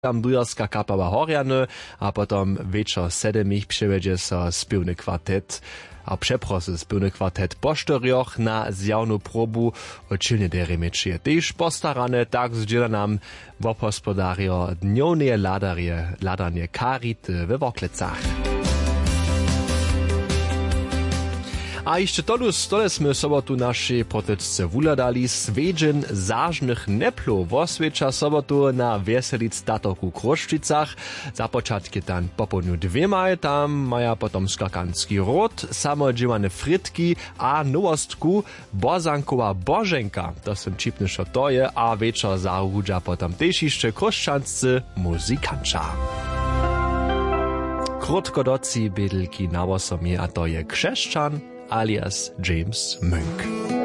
tam bujarska kapała Horjany, a potom wieczor 7 ich przyjedzie so spiewny kwartet, a przeprosy spiewny kwartet po 4 na zjawną probu odczylnie deremieczyje. Też postarane tak zdziela nam wopospodario dniownie ladanie karity we Woklecach. A jeszcze stole sme sobotu naszej proteczce wuladali svedźen zażnych neplów oswiecza sobotu na Weselic Tatoku Kruščicach. Za początki tam popolniu 2 tam maja potom skakanski ród, samodziewane frytki a nowostku bozankowa bożenka. To są čipnyšo to je, a wieczor zarudza potom też jeszcze kruščanscy muzykanča. Krótkodoci bydlki na osomie, a to je Krzeszczan alias James Munk.